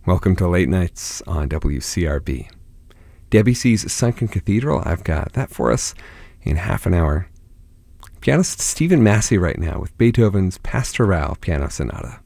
Welcome to Late Nights on WCRB. Debussy's Sunken Cathedral, I've got that for us in half an hour. Pianist Stephen Massey right now with Beethoven's Pastoral Piano Sonata.